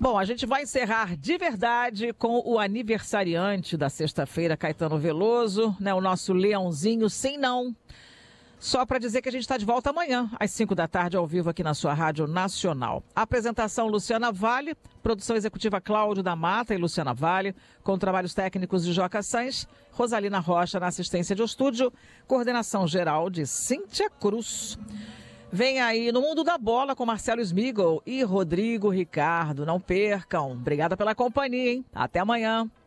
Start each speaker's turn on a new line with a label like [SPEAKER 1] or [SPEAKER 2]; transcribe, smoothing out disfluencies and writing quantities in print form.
[SPEAKER 1] Bom, a gente vai encerrar de verdade com o aniversariante da sexta-feira, Caetano Veloso, né? O nosso leãozinho, sim, não. Só para dizer que a gente está de volta amanhã, às 5 da tarde, ao vivo aqui na sua Rádio Nacional. Apresentação Luciana Vale, produção executiva Cláudio da Mata e Luciana Vale, com trabalhos técnicos de Joca Sainz, Rosalina Rocha na assistência de estúdio, coordenação geral de Cíntia Cruz. Vem aí no Mundo da Bola com Marcelo Smigol e Rodrigo Ricardo. Não percam. Obrigada pela companhia, hein? Até amanhã.